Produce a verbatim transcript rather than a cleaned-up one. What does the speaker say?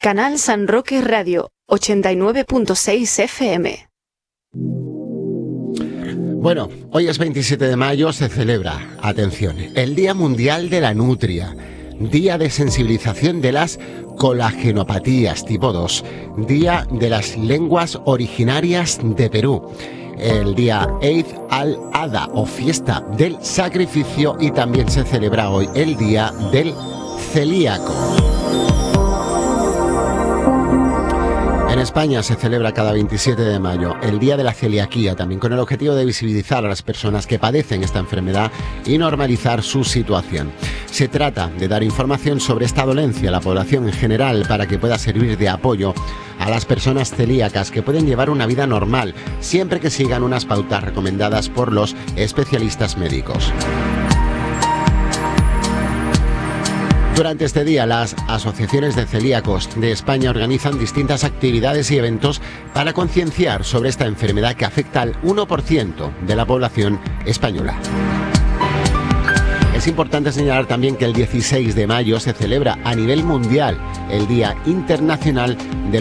Canal San Roque Radio, ochenta y nueve punto seis F M. Bueno, hoy es veintisiete de mayo, se celebra, atención, el Día Mundial de la Nutria, Día de Sensibilización de las Colagenopatías tipo dos, Día de las Lenguas Originarias de Perú, el Día Eid al-Adha o Fiesta del Sacrificio, y también se celebra hoy el Día del Celíaco. En España se celebra cada veintisiete de mayo el Día de la Celiaquía, también con el objetivo de visibilizar a las personas que padecen esta enfermedad y normalizar su situación. Se trata de dar información sobre esta dolencia a la población en general para que pueda servir de apoyo a las personas celíacas que pueden llevar una vida normal, siempre que sigan unas pautas recomendadas por los especialistas médicos. Durante este día, las asociaciones de celíacos de España organizan distintas actividades y eventos para concienciar sobre esta enfermedad que afecta al uno por ciento de la población española. Es importante señalar también que el dieciséis de mayo se celebra a nivel mundial el Día Internacional de